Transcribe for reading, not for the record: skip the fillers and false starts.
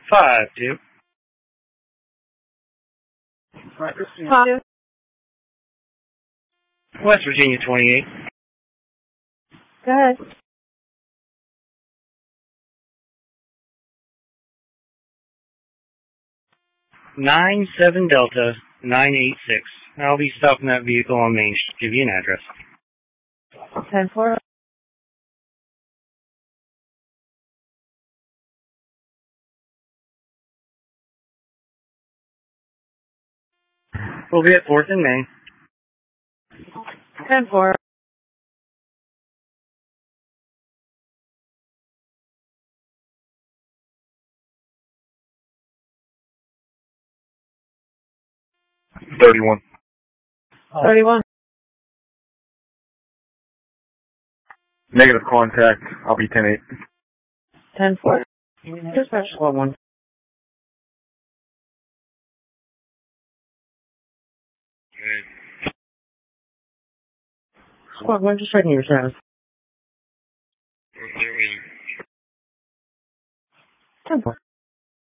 5-2. West Virginia 28. Go ahead. 97 Delta 986. I'll be stopping that vehicle on Main Street. Give you an address. 10-4. We'll be at 4th and Main. 10-4. $31. 31. Negative contact. I'll be 10-8. 10-4. Dispatch squad 1. Squad 1, just checking your status. 10-4.